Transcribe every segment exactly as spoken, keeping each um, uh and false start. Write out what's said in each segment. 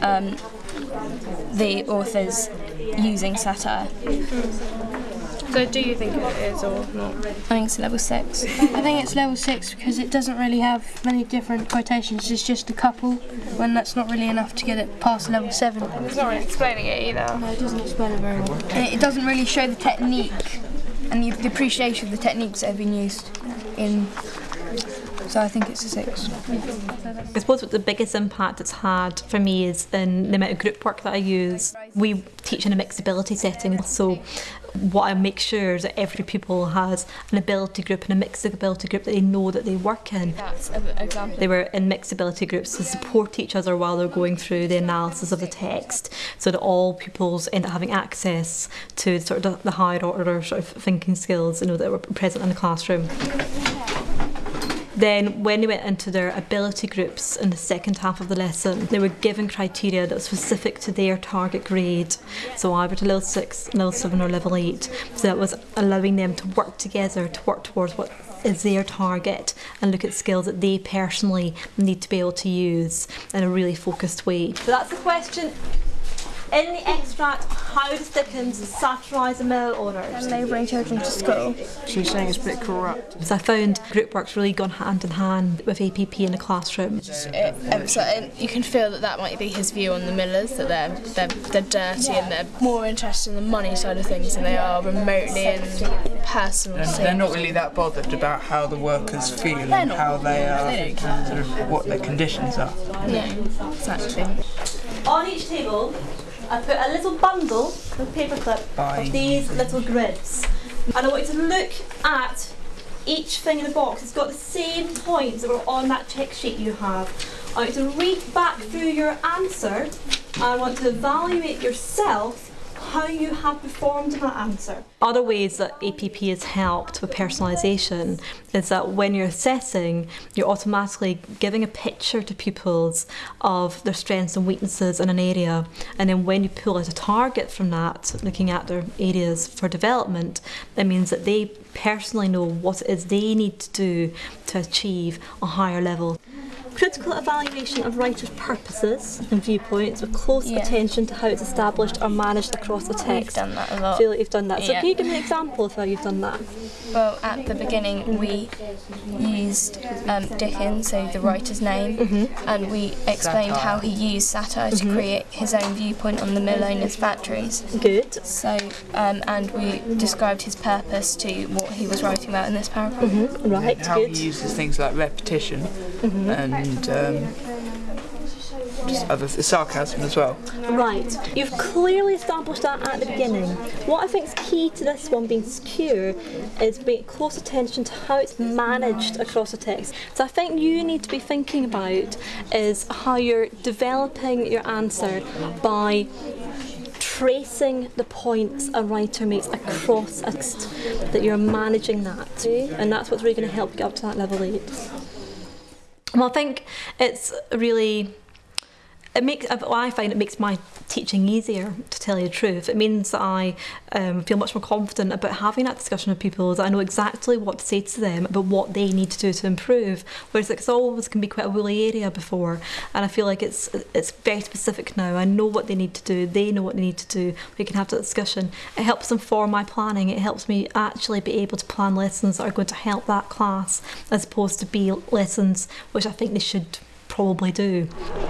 um, the authors using satire. So do you think it is or not? I think it's level six. I think it's level six because it doesn't really have many different quotations, it's just a couple, when that's not really enough to get it past level seven. It's not really explaining it either. No, it doesn't explain it very well. And it doesn't really show the technique and the, the appreciation of the techniques that have been used in. So I think it's a six. I suppose what the biggest impact it's had for me is in the amount of group work that I use. We teach in a mixed ability setting, so what I make sure is that every pupil has an ability group and a mixed ability group that they know that they work in. That's an example. They were in mixed ability groups to support each other while they're going through the analysis of the text, so that all pupils end up having access to sort of the higher order sort of thinking skills, you know, that were present in the classroom. Then when they went into their ability groups in the second half of the lesson, they were given criteria that was specific to their target grade. So either to level six, level seven or level eight. So that was allowing them to work together, to work towards what is their target and look at skills that they personally need to be able to use in a really focused way. So that's the question. In the extract, how does Dickens satirise the mill owners? And they bring children to school. She's saying it's a bit corrupt. So I found group work's really gone hand in hand with A P P in the classroom. It, um, so it, you can feel that that might be his view on the millers, that they're, they're, they're dirty and they're more interested in the money side of things than they are remotely in personal And things. they're not really that bothered about how the workers feel and how they are, sort of what their conditions are. Yeah, exactly. On each table, I put a little bundle of paperclip Bye. of these little grids. And I want you to look at each thing in the box. It's got the same points that were on that check sheet you have. I want you to read back through your answer. I want to evaluate yourself how you have performed in that answer. Other ways that A P P has helped with personalisation is that when you're assessing, you're automatically giving a picture to pupils of their strengths and weaknesses in an area, and then when you pull out a target from that, looking at their areas for development, that means that they personally know what it is they need to do to achieve a higher level. Critical evaluation of writers' purposes and viewpoints with close Yeah. attention to how it's established or managed across the text. We've done that a lot. I feel like you've done that. So Yeah. can you give me an example of how you've done that? Well, at the beginning we used um, Dickens, so the writer's name, Mm-hmm. and we explained Satire. how he used satire to Mm-hmm. create his own viewpoint on the mill owners' factories. Good. So, um, and we described his purpose to what he was writing about in this paragraph. Mm-hmm. Right, And how good. he uses things like repetition and um, just other sarcasm as well. Right, you've clearly established that at the beginning. What I think is key to this one being secure is paying close attention to how it's managed across the text. So I think you need to be thinking about is how you're developing your answer by tracing the points a writer makes across a text, that you're managing that, and that's what's really going to help you get up to that level eight. Well, I think it's really, it makes, well, I find it makes my teaching easier, to tell you the truth. It means that I um, feel much more confident about having that discussion with pupils. I know exactly what to say to them about what they need to do to improve, whereas it's always can be quite a woolly area before, and I feel like it's it's very specific now. I know what they need to do, they know what they need to do, we can have that discussion. It helps inform my planning, it helps me actually be able to plan lessons that are going to help that class, as opposed to be lessons which I think they should probably do.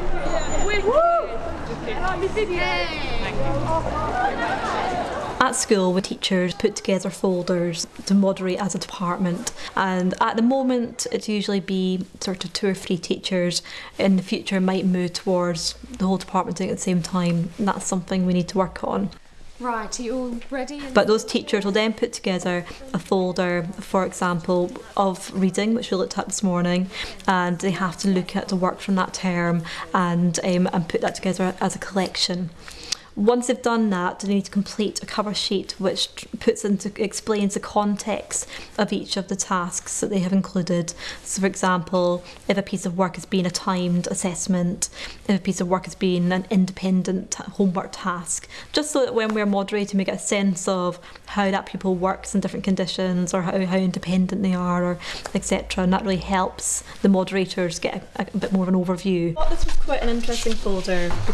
At school, the teachers put together folders to moderate as a department, and at the moment it's usually be sort of two or three teachers. In the future it might move towards the whole department doing it at the same time, and that's something we need to work on. Right, are you all ready? But those teachers will then put together a folder, for example, of reading, which we looked at this morning, and they have to look at the work from that term and, um, and put that together as a collection. Once they've done that, they need to complete a cover sheet which puts into explains the context of each of the tasks that they have included. So, for example, if a piece of work has been a timed assessment, if a piece of work has been an independent homework task, just so that when we're moderating we get a sense of how that pupil works in different conditions, or how, how independent they are, or et cetera. And that really helps the moderators get a, a bit more of an overview. I thought this was quite an interesting folder.